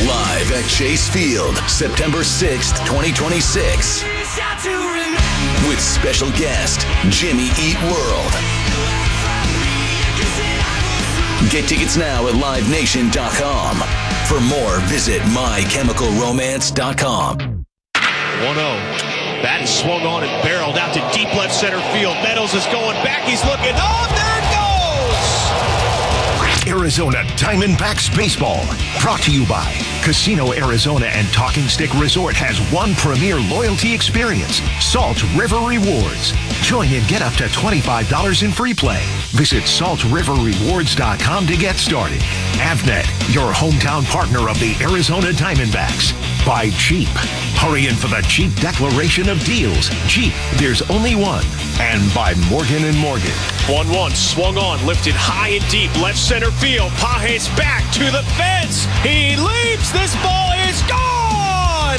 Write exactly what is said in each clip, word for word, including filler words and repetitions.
Live at Chase Field, September sixth, twenty twenty-six. With special guest, Jimmy Eat World. Get tickets now at live nation dot com. For more, visit my chemical romance dot com. one oh. Bat is swung on and barreled out to deep left center field. Meadows is going back. He's looking. Oh, there it goes! Arizona Diamondbacks Baseball. Brought to you by Casino Arizona and Talking Stick Resort has one premier loyalty experience, Salt River Rewards. Join and get up to twenty-five dollars in free play. Visit salt river rewards dot com to get started. Avnet, your hometown partner of the Arizona Diamondbacks. By Jeep. Hurry in for the Jeep declaration of deals. Jeep, there's only one. And by Morgan and Morgan. one one swung on, lifted high and deep, left center field. Pages back to the fence. He leaps. This ball is gone.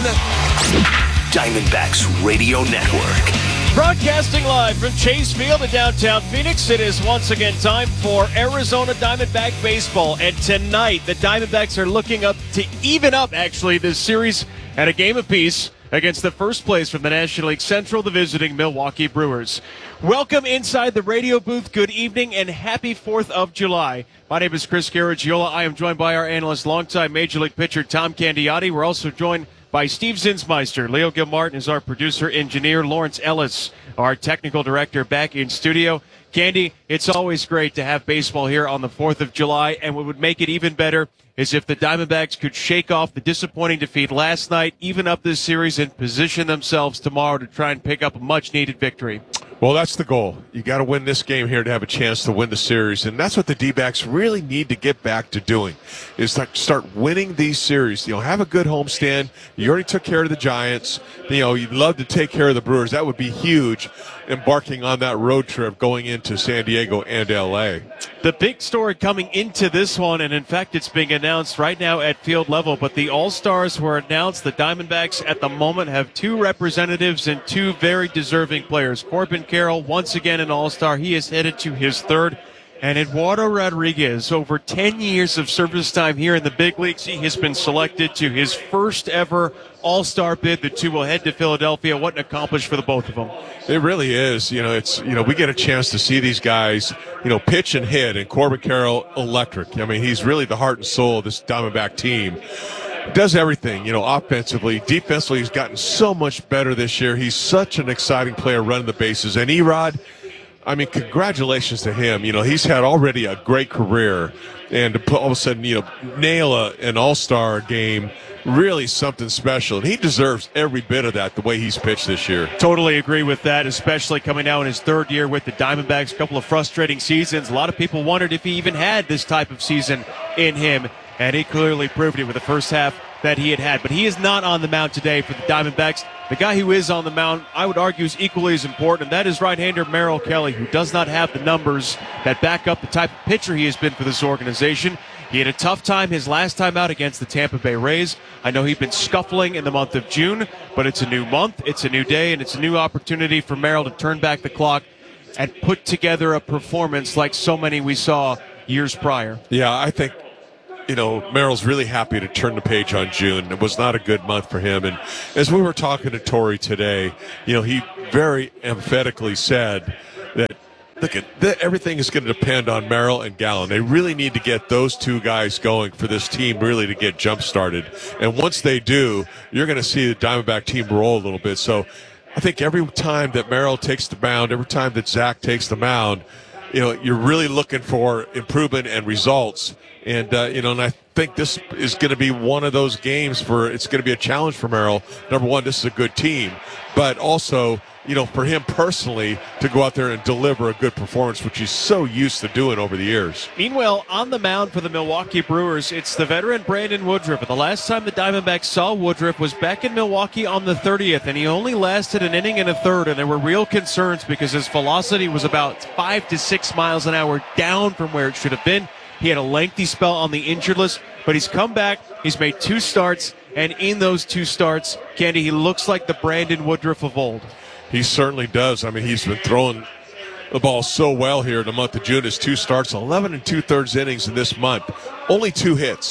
Diamondbacks Radio Network. Broadcasting live from Chase Field in downtown Phoenix, it is once again time for Arizona Diamondback Baseball. And tonight, the Diamondbacks are looking up to even up, actually, this series at a game apiece against the first place from the National League Central, the visiting Milwaukee Brewers. Welcome inside the radio booth. Good evening and happy fourth of July. My name is Chris Garagiola. I am joined by our analyst, longtime Major League pitcher Tom Candiotti. We're also joined by Steve Zinsmeister. Leo Gilmartin is our producer-engineer. Lawrence Ellis, our technical director, back in studio. Candy, it's always great to have baseball here on the fourth of July, and what would make it even better is if the Diamondbacks could shake off the disappointing defeat last night, even up this series, and position themselves tomorrow to try and pick up a much-needed victory. Well, that's the goal. You got to win this game here to have a chance to win the series, and that's what the D-backs really need to get back to doing, is to start winning these series. You know, have a good homestand. You already took care of the Giants. You know, you'd love to take care of the Brewers. That would be huge, embarking on that road trip going into San Diego and L A. The big story coming into this one, and in fact it's being announced right now at field level, but the All-Stars were announced. The Diamondbacks at the moment have two representatives and two very deserving players. Corbin Carroll, once again an All-Star. He is headed to his third. And Eduardo Rodriguez, over ten years of service time here in the big leagues, he has been selected to his first ever All-Star bid. The two will head to Philadelphia. What an accomplishment for the both of them. It really is. You know, it's, you know, we get a chance to see these guys, you know, pitch and hit, and Corbin Carroll, electric. I mean, he's really the heart and soul of this Diamondback team. Does everything, you know, offensively. Defensively, he's gotten so much better this year. He's such an exciting player running the bases. And Erod, I mean, congratulations to him. You know, he's had already a great career, and to put, all of a sudden, you know, nail a, an all-star game, really something special. And he deserves every bit of that, the way he's pitched this year. Totally agree with that, especially coming out in his third year with the Diamondbacks. A couple of frustrating seasons. A lot of people wondered if he even had this type of season in him, and he clearly proved it with the first half that he had had. But he is not on the mound today for the Diamondbacks. The guy who is on the mound, I would argue, is equally as important, and that is right-hander Merrill Kelly, who does not have the numbers that back up the type of pitcher he has been for this organization. He had a tough time his last time out against the Tampa Bay Rays. I know he'd been scuffling in the month of June, but it's a new month, it's a new day, and it's a new opportunity for Merrill to turn back the clock and put together a performance like so many we saw years prior. Yeah, I think, you know, Merrill's really happy to turn the page on June. It was not a good month for him. And as we were talking to Torrey today, you know, he very emphatically said that, look, at the, everything is going to depend on Merrill and Gallen. They really need to get those two guys going for this team really to get jump-started. And once they do, you're going to see the Diamondback team roll a little bit. So I think every time that Merrill takes the mound, every time that Zach takes the mound, you know, you're really looking for improvement and results. And, uh, you know, and I think this is going to be one of those games for, it's going to be a challenge for Merrill. Number one, this is a good team, but also, you know, for him personally to go out there and deliver a good performance, which he's so used to doing over the years. Meanwhile, on the mound for the Milwaukee Brewers, it's the veteran Brandon Woodruff. And the last time the Diamondbacks saw Woodruff was back in Milwaukee on the thirtieth, and he only lasted an inning and a third, and there were real concerns because his velocity was about five to six miles an hour down from where it should have been. He had a lengthy spell on the injured list, but he's come back. He's made two starts, and in those two starts, Candy, he looks like the Brandon Woodruff of old. He certainly does. I mean, he's been throwing the ball so well here in the month of June. His two starts, eleven and two-thirds innings in this month. Only two hits.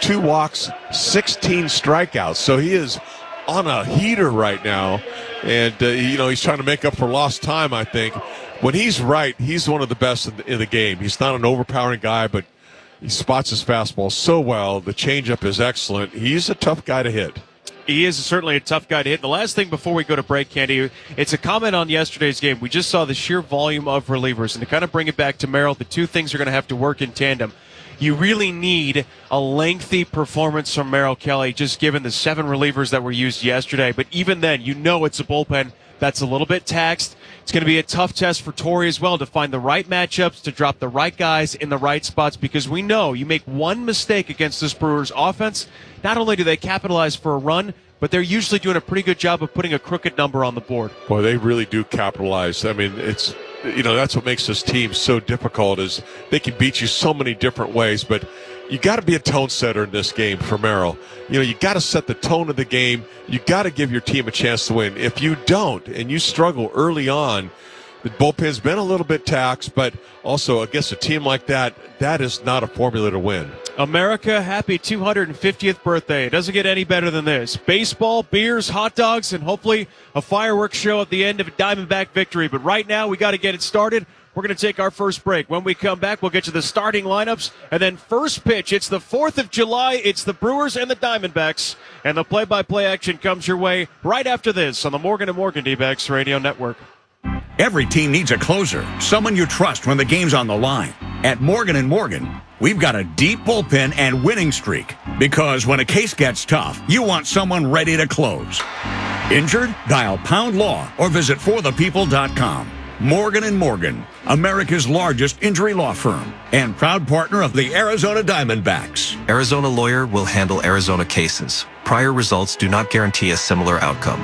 two walks, sixteen strikeouts. So he is on a heater right now. And, uh, you know, he's trying to make up for lost time, I think. When he's right, he's one of the best in the, in the game. He's not an overpowering guy, but he spots his fastball so well. The changeup is excellent. He's a tough guy to hit. He is certainly a tough guy to hit. The last thing before we go to break, Candy, it's a comment on yesterday's game. We just saw the sheer volume of relievers. And to kind of bring it back to Merrill, the two things are going to have to work in tandem. You really need a lengthy performance from Merrill Kelly, just given the seven relievers that were used yesterday. But even then, you know it's a bullpen that's a little bit taxed. It's going to be a tough test for Torrey as well to find the right matchups, to drop the right guys in the right spots, because we know you make one mistake against this Brewers offense, not only do they capitalize for a run, but they're usually doing a pretty good job of putting a crooked number on the board. Boy, they really do capitalize. I mean, it's, you know, that's what makes this team so difficult is they can beat you so many different ways, but you got to be a tone setter in this game for Merrill. You know, you got to set the tone of the game. You got to give your team a chance to win. If you don't and you struggle early on, the bullpen's been a little bit taxed, but also against a team like that, that is not a formula to win. America, happy two hundred fiftieth birthday. It doesn't get any better than this. Baseball, beers, hot dogs, and hopefully a fireworks show at the end of a Diamondback victory. But right now, we got to get it started. We're going to take our first break. When we come back, we'll get you the starting lineups. And then first pitch, it's the fourth of July. It's the Brewers and the Diamondbacks. And the play-by-play action comes your way right after this on the Morgan and Morgan D-Backs Radio Network. Every team needs a closer, someone you trust when the game's on the line. At Morgan and Morgan, we've got a deep bullpen and winning streak. Because when a case gets tough, you want someone ready to close. Injured? Dial Pound Law or visit for the people dot com. Morgan and Morgan, America's largest injury law firm and proud partner of the Arizona Diamondbacks. Arizona Lawyer will handle Arizona cases. Prior results do not guarantee a similar outcome.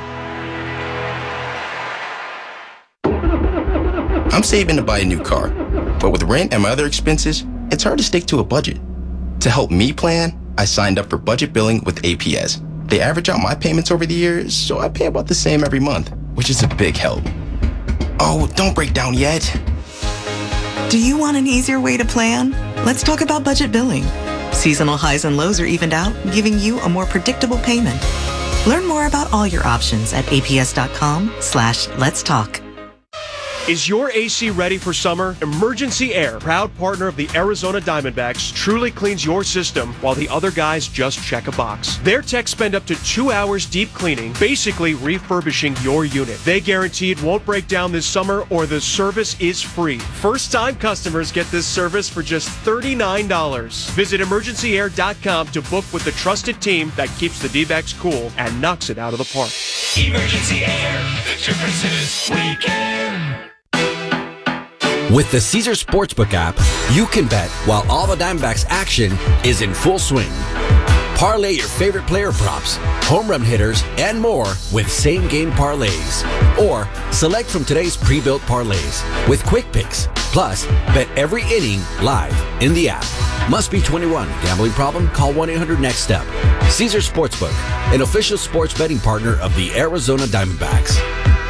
I'm saving to buy a new car, but with rent and my other expenses, it's hard to stick to a budget. To help me plan, I signed up for budget billing with A P S. They average out my payments over the years, so I pay about the same every month, which is a big help. Oh, don't break down yet. Do you want an easier way to plan? Let's talk about budget billing. Seasonal highs and lows are evened out, giving you a more predictable payment. Learn more about all your options at aps.com slash let's talk. Is your A C ready for summer? Emergency Air, proud partner of the Arizona Diamondbacks, truly cleans your system while the other guys just check a box. Their techs spend up to two hours deep cleaning, basically refurbishing your unit. They guarantee it won't break down this summer or the service is free. First-time customers get this service for just thirty-nine dollars. Visit emergency air dot com to book with the trusted team that keeps the D-backs cool and knocks it out of the park. Emergency Air. The difference is we care. With the Caesars Sportsbook app, you can bet while all the Diamondbacks action is in full swing. Parlay your favorite player props, home run hitters, and more with same-game parlays. Or select from today's pre-built parlays with quick picks. Plus, bet every inning live in the app. Must be twenty-one. Gambling problem? Call one eight hundred next step. Caesars Sportsbook, an official sports betting partner of the Arizona Diamondbacks.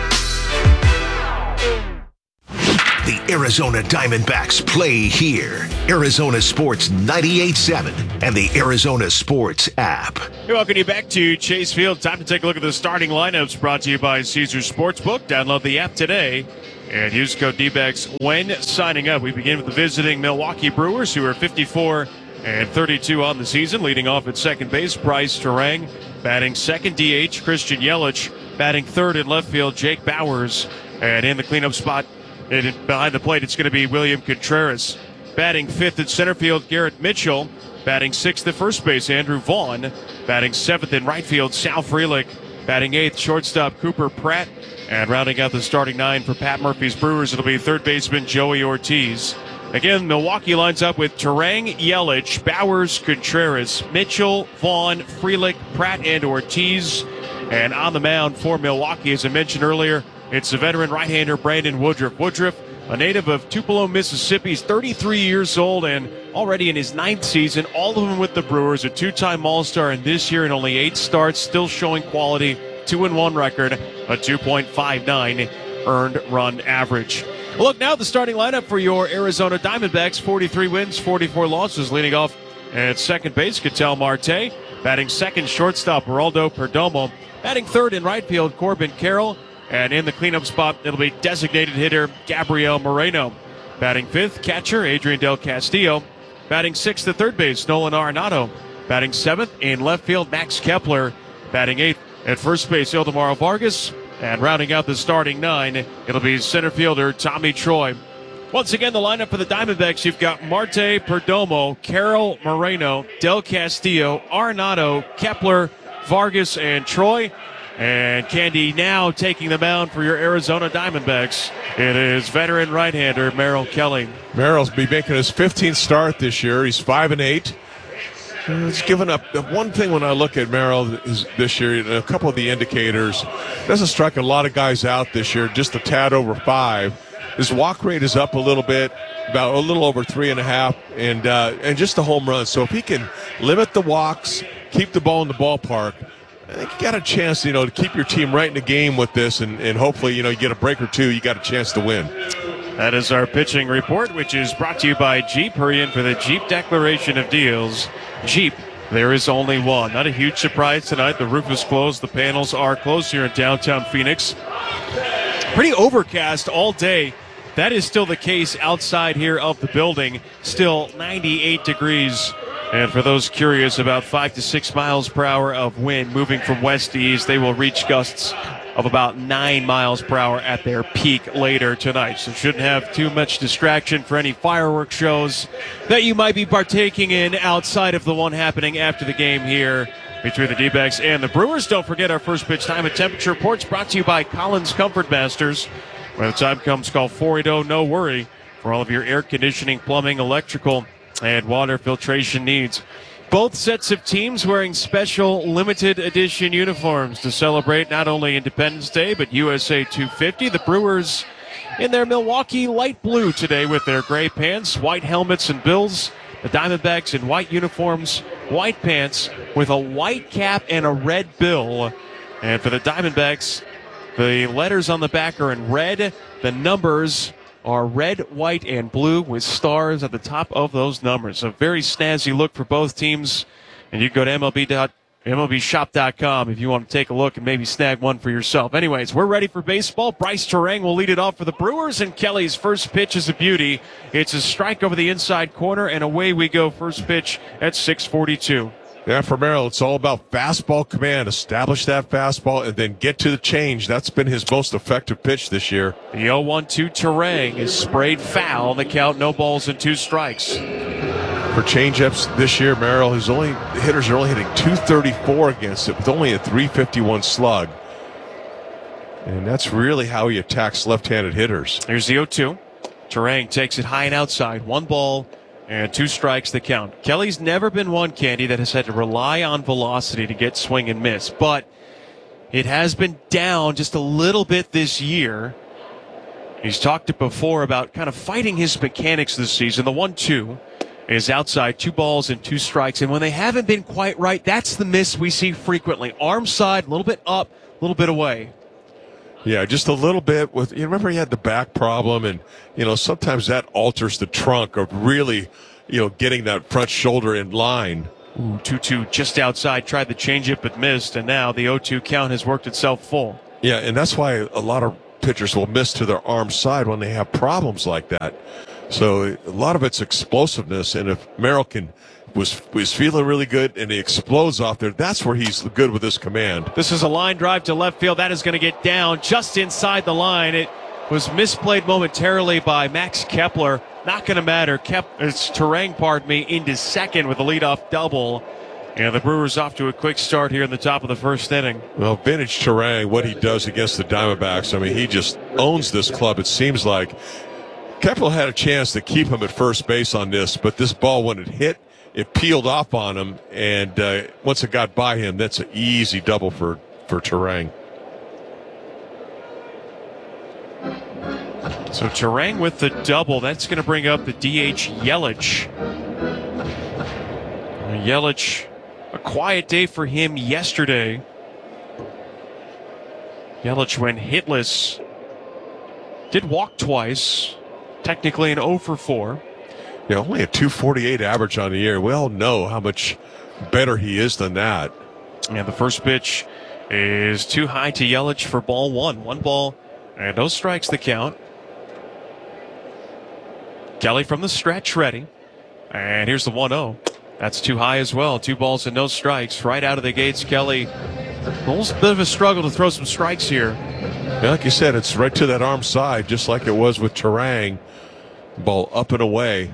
The Arizona Diamondbacks play here. Arizona Sports ninety-eight point seven and the Arizona Sports app. Hey, welcome you back to Chase Field. Time to take a look at the starting lineups brought to you by Caesars Sportsbook. Download the app today and use code D-backs when signing up. We begin with the visiting Milwaukee Brewers, who are fifty-four and thirty-two on the season. Leading off at second base, Bryce Turang. Batting second, D H, Christian Yelich. Batting third in left field, Jake Bauers. And in the cleanup spot, And behind the plate, it's going to be William Contreras. Batting fifth at center field, Garrett Mitchell. Batting sixth at first base, Andrew Vaughn. Batting seventh in right field, Sal Frelick. Batting eighth, shortstop Cooper Pratt. And rounding out the starting nine for Pat Murphy's Brewers, it'll be third baseman Joey Ortiz. Again, Milwaukee lines up with Turang, Yelich, Bauers, Contreras, Mitchell, Vaughn, Frelick, Pratt, and Ortiz. And on the mound for Milwaukee, as I mentioned earlier, it's the veteran right-hander Brandon Woodruff. Woodruff, a native of Tupelo, Mississippi. He's thirty-three years old and already in his ninth season, all of them with the Brewers, a two-time All-Star, and this year in only eight starts, still showing quality, two and one record, a two point five nine earned run average. Look now at the starting lineup for your Arizona Diamondbacks, forty-three wins, forty-four losses, leading off At second base, Ketel Marte. Batting second, shortstop Geraldo Perdomo. Batting third in right field, Corbin Carroll. And in the cleanup spot, it'll be designated hitter Gabriel Moreno. Batting fifth, catcher Adrian Del Castillo. Batting sixth at third base, Nolan Arenado. Batting seventh in left field, Max Kepler. Batting eighth at first base, Ildemaro Vargas. And rounding out the starting nine, it'll be center fielder Tommy Troy. Once again, the lineup for the Diamondbacks, you've got Marte, Perdomo, Carroll, Moreno, Del Castillo, Arenado, Kepler, Vargas, and Troy. And Candy now taking the mound for your Arizona Diamondbacks. It is veteran right-hander Merrill Kelly. Merrill's be making his fifteenth start this year. He's five and eight. He's given up. The one thing when I look at Merrill is this year, a couple of the indicators, doesn't strike a lot of guys out this year, just a tad over five. His walk rate is up a little bit, about a little over three and a half, and uh, and just a home run. So if he can limit the walks, keep the ball in the ballpark, I think you got a chance, you know, to keep your team right in the game with this, and, and hopefully, you know, you get a break or two, you got a chance to win. That is our pitching report, which is brought to you by Jeep. Hurry in for the Jeep Declaration of Deals. Jeep, there is only one. Not a huge surprise tonight. The roof is closed. The panels are closed here in downtown Phoenix. Pretty overcast all day. That is still the case outside here of the building. Still ninety-eight degrees. And for those curious, about five to six miles per hour of wind moving from west to east, they will reach gusts of about nine miles per hour at their peak later tonight. So shouldn't have too much distraction for any fireworks shows that you might be partaking in outside of the one happening after the game here between the D-backs and the Brewers. Don't forget our first pitch time and temperature reports brought to you by Collins Comfort Masters. When the time comes, call four eight zero, no worry for all of your air conditioning, plumbing, electrical, and water filtration needs. Both sets of teams wearing special limited edition uniforms to celebrate not only Independence Day, but U S A two fifty. The Brewers in their Milwaukee light blue today with their gray pants, white helmets and bills. The Diamondbacks in white uniforms, white pants with a white cap and a red bill. And for the Diamondbacks, the letters on the back are in red. The numbers are red, white, and blue with stars at the top of those numbers. A very snazzy look for both teams. And you can go to M L B dot M L B shop dot com if you want to take a look and maybe snag one for yourself. Anyways, we're ready for baseball. Bryce Terang will lead it off for the Brewers, and Kelly's first pitch is a beauty. It's a strike over the inside corner, and away we go. First pitch at six forty-two. Yeah, for Merrill, it's all about fastball command. Establish that fastball and then get to the change. That's been his most effective pitch this year. The oh one two Terang is sprayed foul. The count, no balls and two strikes. For changeups this year, Merrill, his only the hitters are only hitting two thirty-four against it with only a three fifty-one slug. And that's really how he attacks left-handed hitters. Here's the oh two. Terang takes it high and outside. One ball and two strikes the count. Kelly's never been one, Candy, that has had to rely on velocity to get swing and miss. But it has been down just a little bit this year. He's talked it before about kind of fighting his mechanics this season. The one two is outside, two balls and two strikes. And when they haven't been quite right, that's the miss we see frequently. Arm side, a little bit up, a little bit away. Yeah, just a little bit. With you remember he had the back problem, and you know sometimes that alters the trunk of really, you know, getting that front shoulder in line. Ooh, two two just outside, tried the changeup but missed, and now the oh two count has worked itself full. Yeah, and that's why a lot of pitchers will miss to their arm side when they have problems like that. So a lot of it's explosiveness, and if Merrill can was was feeling really good and he explodes off there, that's where he's good with his command. This is a line drive to left field. That is going to get down just inside the line. It was misplayed momentarily by Max Kepler. Not going to matter. Kep- it's Terang, pardon me, into second with a leadoff double. And the Brewers off to a quick start here in the top of the first inning. Well, vintage Terang, what he does against the Diamondbacks, I mean, he just owns this club, it seems like. Kepler had a chance to keep him at first base on this, but this ball, when it hit, it peeled off on him, and uh, once it got by him, that's an easy double for, for Terang. So Terang with the double. That's going to bring up the D H Yelich. Yelich, a quiet day for him yesterday. Yelich went hitless. Did walk twice. Technically an oh for four. You know, only a two forty-eight average on the year. We all know how much better he is than that. And the first pitch is too high to Yelich for ball one. One ball and no strikes the count. Kelly from the stretch ready. And here's the one oh. That's too high as well. Two balls and no strikes. Right out of the gates, Kelly. A little bit of a struggle to throw some strikes here. Yeah, like you said, it's right to that arm side, just like it was with Turang. Ball up and away.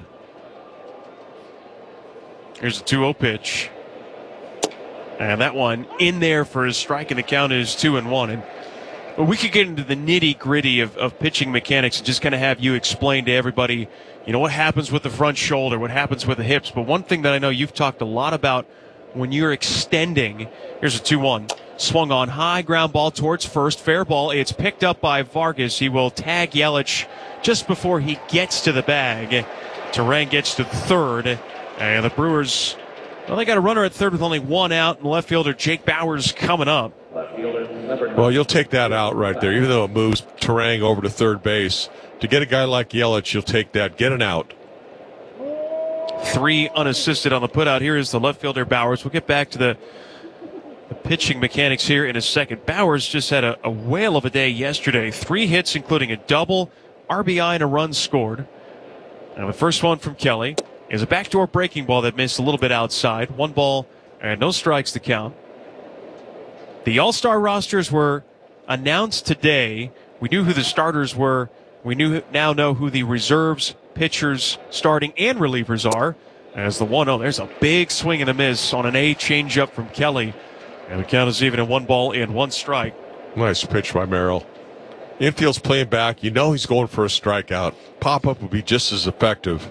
Here's a two oh pitch. And that one in there for his strike, and the count is two and one. And well, we could get into the nitty gritty of, of pitching mechanics and just kind of have you explain to everybody, you know, what happens with the front shoulder, what happens with the hips. But one thing that I know you've talked a lot about when you're extending, here's a two one. Swung on high, ground ball towards first, fair ball. It's picked up by Vargas. He will tag Yelich just before he gets to the bag. Turang gets to third, and the Brewers, well, they got a runner at third with only one out, and left fielder Jake Bauers coming up. Well, you'll take that out right there, even though it moves Turang over to third base. To get a guy like Yelich, you'll take that. Get an out. Three unassisted on the putout. Here is the left fielder Bauers. We'll get back to the, the pitching mechanics here in a second. Bauers just had a, a whale of a day yesterday. Three hits, including a double, R B I, and a run scored. And the first one from Kelly is a backdoor breaking ball that missed a little bit outside. One ball and no strikes to count. The All-Star rosters were announced today. We knew who the starters were. We knew now know who the reserves, pitchers, starting, and relievers are. As the one oh, there's a big swing and a miss on an A changeup from Kelly. And the count is even at one ball and one strike. Nice pitch by Merrill. Infield's playing back. You know he's going for a strikeout. Pop-up would be just as effective.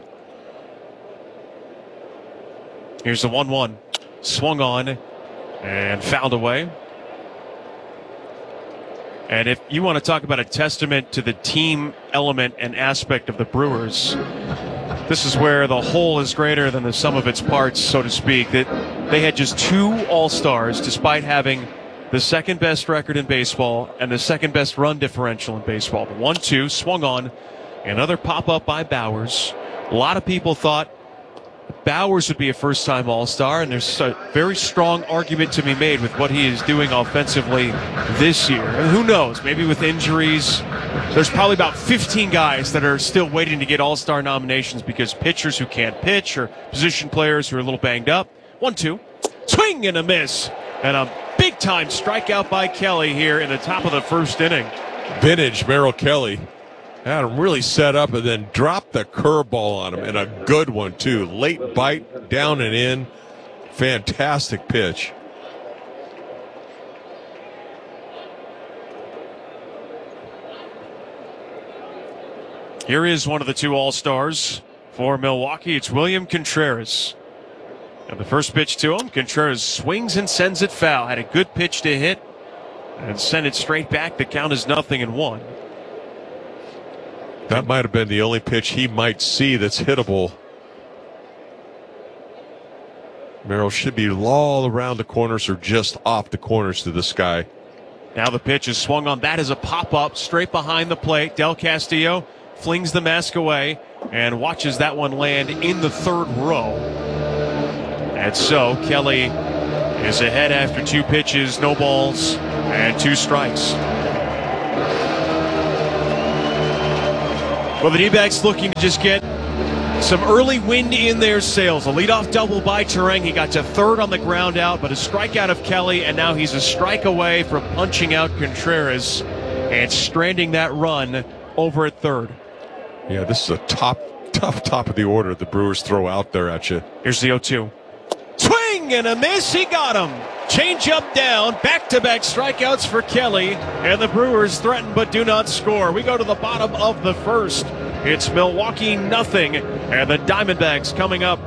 Here's the one one. Swung on and fouled away. And if you want to talk about a testament to the team element and aspect of the Brewers, this is where the whole is greater than the sum of its parts, so to speak. That they had just two All-Stars despite having the second best record in baseball and the second best run differential in baseball. The one two swung on. Another pop-up by Bauers. A lot of people thought Bauers would be a first-time All-Star, and there's a very strong argument to be made with what he is doing offensively this year. And who knows? Maybe with injuries, there's probably about fifteen guys that are still waiting to get All-Star nominations because pitchers who can't pitch or position players who are a little banged up. one two. Swing and a miss. And a big-time strikeout by Kelly here in the top of the first inning. Vintage Merrill Kelly. Had him really set up and then dropped the curveball on him, and a good one, too. Late bite, down and in. Fantastic pitch. Here is one of the two All-Stars for Milwaukee. It's William Contreras. And the first pitch to him, Contreras swings and sends it foul. Had a good pitch to hit and send it straight back. The count is nothing and one. That might have been the only pitch he might see that's hittable. Merrill should be all around the corners or just off the corners to this guy. Now the pitch is swung on. That is a pop-up straight behind the plate. Del Castillo flings the mask away and watches that one land in the third row. And so Kelly is ahead after two pitches, no balls, and two strikes. Well, the D-backs looking to just get some early wind in their sails. A leadoff double by Turang. He got to third on the ground out, but a strikeout of Kelly, and now he's a strike away from punching out Contreras and stranding that run over at third. Yeah, this is a top, tough top of the order the Brewers throw out there at you. Here's the oh two. Swing and a miss. He got him. Change up down. Back-to-back strikeouts for Kelly. And the Brewers threaten but do not score. We go to the bottom of the first. It's Milwaukee nothing. And the Diamondbacks coming up